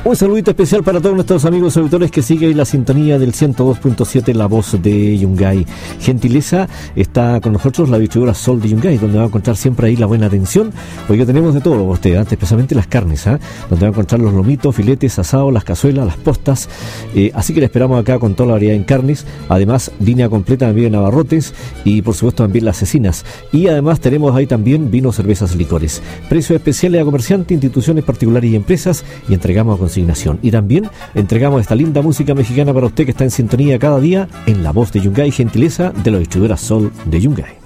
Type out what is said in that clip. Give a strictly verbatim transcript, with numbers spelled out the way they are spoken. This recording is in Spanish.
Un saludito especial para todos nuestros amigos auditores que siguen la sintonía del ciento dos punto siete, La Voz de Yungay. Gentileza, está con nosotros la distribuidora Sol de Yungay, donde va a encontrar siempre ahí la buena atención, porque tenemos de todo usted, ¿eh? especialmente las carnes, ¿eh? donde va a encontrar los lomitos, filetes, asados, las cazuelas, las postas, eh, así que le esperamos acá con toda la variedad en carnes, además línea completa también en abarrotes y por supuesto también las cecinas, y además tenemos ahí también vinos, cervezas, licores. Precios especiales a comerciantes, instituciones particulares y empresas, y entregamos a consignación. Y también entregamos esta linda música mexicana para usted que está en sintonía cada día en La Voz de Yungay, gentileza de la distribuidora Sol de Yungay.